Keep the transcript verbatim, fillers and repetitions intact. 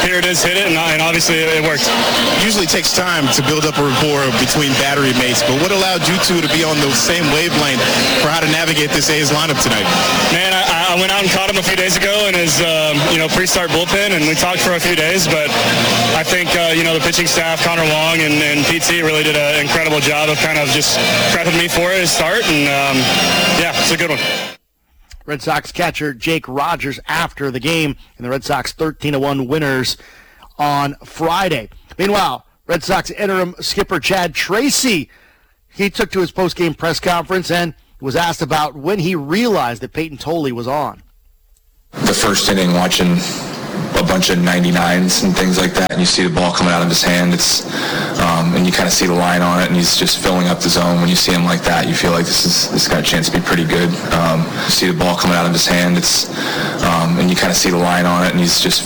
here it is, hit it, and, and obviously it, it worked. Usually takes time to build up a rapport between battery mates, but what allowed you two to be on the same wavelength for how to navigate this A's lineup tonight? Man, I, I went out and caught him a few days ago in his um, you know pre-start bullpen, and we talked for a few days. But I think uh, you know the pitching staff, Connor Wong and, and P T, really did an incredible job of kind of just prepping me for his start, and um, yeah, it's a good one. Red Sox catcher Jake Rogers after the game, and the Red Sox thirteen to one winners on Friday. Meanwhile, Red Sox interim skipper Chad Tracy, he took to his post-game press conference and was asked about when he realized that Peyton Tolley was on. The first inning, watching a bunch of ninety-nines and things like that, and you see the ball coming out of his hand, it's um, and you kind of see the line on it, and he's just filling up the zone. When you see him like that, you feel like this is this got a chance to be pretty good. Um, you see the ball coming out of his hand, it's um, and you kind of see the line on it, and he's just